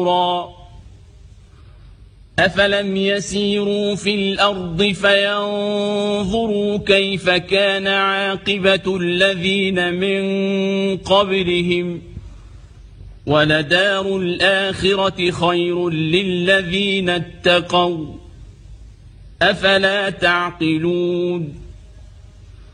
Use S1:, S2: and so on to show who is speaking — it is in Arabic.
S1: أفلم يسيروا في الأرض فينظروا كيف كان عاقبة الذين من قبلهم ولدار الآخرة خير للذين اتقوا أفلا تعقلون